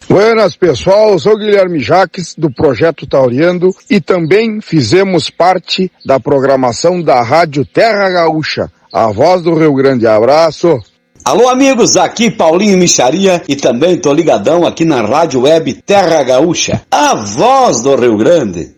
Buenas, pessoal, eu sou o Guilherme Jaques, do Projeto Tauriando, e também fizemos parte da programação da Rádio Terra Gaúcha, a voz do Rio Grande. Abraço! Alô, amigos, aqui Paulinho Micharia e também tô ligadão aqui na Rádio Web Terra Gaúcha, a voz do Rio Grande.